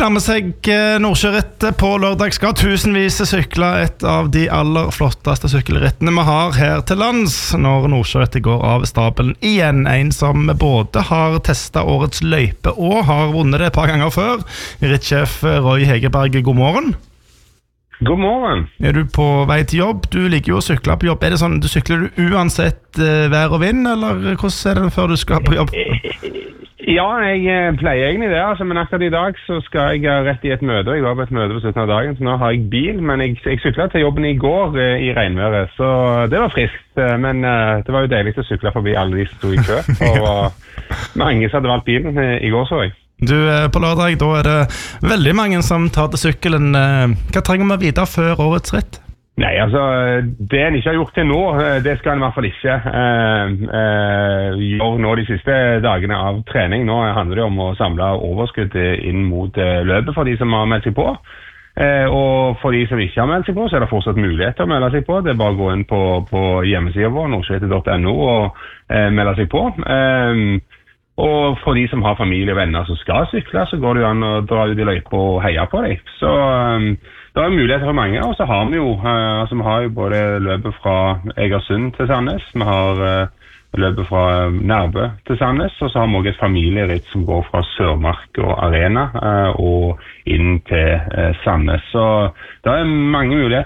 nærmer seg Nordsjørittet. På lørdag skal tusenvis sykle et av de aller flotteste sykkelrittene vi har her til lands, når Nordsjørittet går av stabelen igjen. En som både har testet årets løype og har vunnet det et par ganger før. Rittsjef Roy Hegerberg, god morgen. God morgen. Er du på vei til jobb? Du liker jo å sykle på jobb. Er det sånn, du sykler du uansett vær og vind, eller hvordan er det før du skal på jobb? Ja, jeg pleier egentlig det, altså, men akkurat i dag så skal jeg rett i et møte. Jeg var på et møte på slutten av dagen, så nå har jeg bil, men jeg syklet til jobben i går i regnværet, så det var friskt. Men det var jo deilig å sykle forbi alle de som stod i kø, og mange som hadde valgt bilen i går, så jeg. Du, på lørdag, da er det veldig mange som tar til sykkelen. Hva trenger vi videre før årets ritt? Nei, altså, det en ikke har gjort til nå, det skal en i hvert fall ikke gjøre nå de siste dagene av trening. Nå handler det om å samle overskudd inn mot løpet for de som har meldt seg på. Og for de som ikke har meldt seg på, så er det fortsatt mulighet til å melde seg på. Det er bare å gå inn på hjemmesiden vår, nordsjørittet.no, og melde seg på. Og for de som har familie og venner som skal sykle, så går det jo an å dra ut i løypa og heie på dem. Så det er muligheter for mange, og så har vi jo både løpet fra Egersund til Sandnes, vi har løpet fra Nærbø til Sandnes, og så har vi også et familieritt som går fra Sørmark og Arena og inn til Sandnes. Så det er mange muligheter